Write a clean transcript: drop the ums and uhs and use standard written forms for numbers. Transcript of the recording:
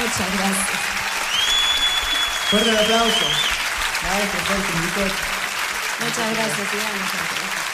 Muchas gracias. Fuerte el aplauso. Maestro, fuerte, Muchas gracias, Iván. Muchas gracias.